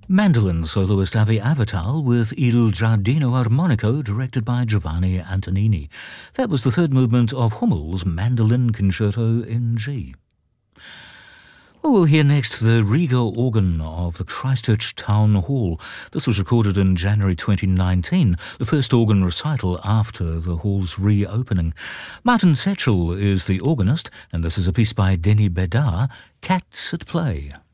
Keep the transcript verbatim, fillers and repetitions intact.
Mandolin soloist Avi Avital with Il Giardino Armonico, directed by Giovanni Antonini. That was the third movement of Hummel's Mandolin Concerto in G. Well, we'll hear next the Riga organ of the Christchurch Town Hall. This was recorded in January twenty nineteen, the first organ recital after the hall's reopening. Martin Setchell is the organist, and this is a piece by Denny Bedard, Cats at Play.